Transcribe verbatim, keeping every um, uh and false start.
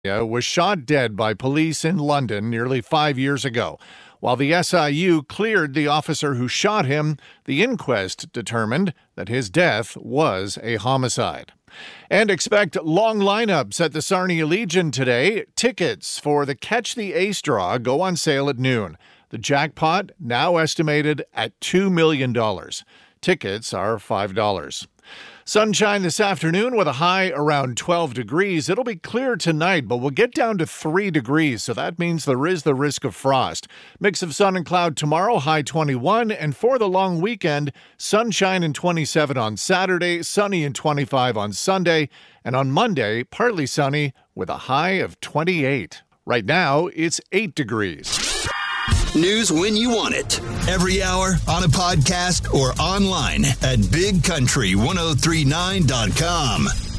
was shot dead by police in London nearly five years ago. While the S I U cleared the officer who shot him, the inquest determined that his death was a homicide. And expect long lineups at the Sarnia Legion today. Tickets for the Catch the Ace draw go on sale at noon. The jackpot now estimated at two million dollars. Tickets are five dollars. Sunshine this afternoon with a high around twelve degrees. It'll be clear tonight, but we'll get down to three degrees, so that means there is the risk of frost. Mix of sun and cloud tomorrow, high twenty-one, and for the long weekend, sunshine and twenty-seven on Saturday, sunny and twenty-five on Sunday, and on Monday, partly sunny with a high of twenty-eight. Right now, it's eight degrees. News when you want it. Every hour, on a podcast, or online at big country ten thirty-nine dot com.